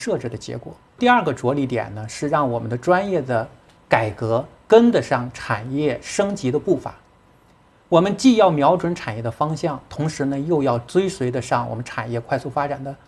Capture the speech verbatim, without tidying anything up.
设置的结果。第二个着力点呢，是让我们的专业的改革跟得上产业升级的步伐。我们既要瞄准产业的方向，同时呢，又要追随得上我们产业快速发展的